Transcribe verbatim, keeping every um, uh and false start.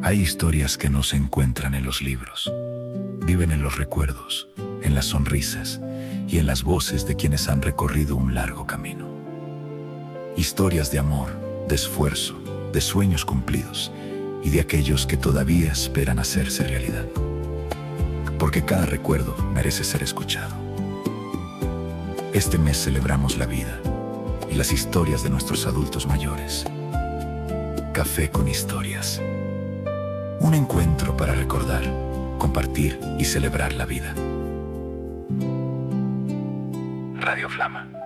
Hay historias que no se encuentran en los libros. Viven en los recuerdos, en las sonrisas y en las voces de quienes han recorrido un largo camino. Historias de amor, de esfuerzo, de sueños cumplidos y de aquellos que todavía esperan hacerse realidad. Porque cada recuerdo merece ser escuchado. Este mes celebramos la vida y las historias de nuestros adultos mayores. Café con historias. Un encuentro para recordar, compartir y celebrar la vida. Radio Flama.